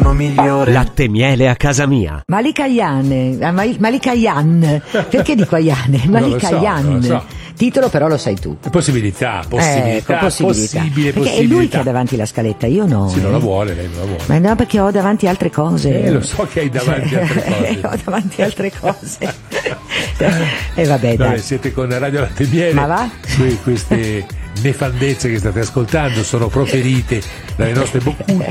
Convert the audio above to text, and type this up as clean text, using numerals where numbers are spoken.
sono migliore. Latte e miele a casa mia. Malika Yan. Perché dico Ayane? Malika Yan. non lo so. Titolo però lo sai tu. Possibilità. Perché è lui che ha davanti la scaletta, io no. Sì, non la vuole, lei non la vuole. Ma no, perché ho davanti altre cose. Lo so che hai davanti altre cose. Ho davanti altre cose. E vabbè, dai. Siete con Radio Latte e Miele. Ma va? Queste nefandezze che state ascoltando sono proferite dalle nostre boccucce.